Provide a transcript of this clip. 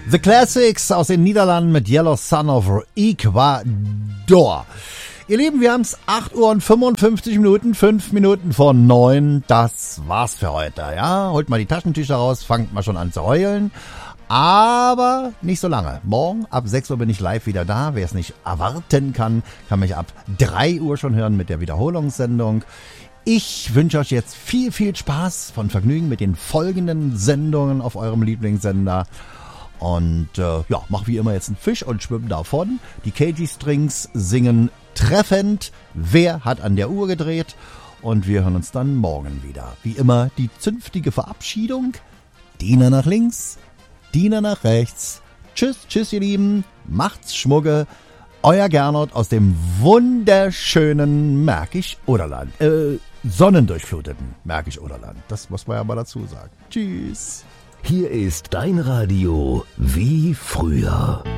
The Classics aus den Niederlanden mit Yellow Sun of Ecuador. Ihr Lieben, wir haben es 8 Uhr und 55 Minuten, 5 Minuten vor 9. Das war's für heute. Ja, holt mal die Taschentücher raus, fangt mal schon an zu heulen. Aber nicht so lange. Morgen ab 6 Uhr bin ich live wieder da. Wer es nicht erwarten kann, kann mich ab 3 Uhr schon hören mit der Wiederholungssendung. Ich wünsche euch jetzt viel, viel Spaß von Vergnügen mit den folgenden Sendungen auf eurem Lieblingssender. Und mach wie immer jetzt einen Fisch und schwimm davon. Die KG Strings singen treffend. Wer hat an der Uhr gedreht? Und wir hören uns dann morgen wieder. Wie immer die zünftige Verabschiedung. Diener nach links, Diener nach rechts. Tschüss, tschüss ihr Lieben. Macht's Schmugge. Euer Gernot aus dem wunderschönen Märkisch-Oderland. Sonnendurchfluteten Märkisch-Oderland. Das muss man ja mal dazu sagen. Tschüss. Hier ist dein Radio wie früher.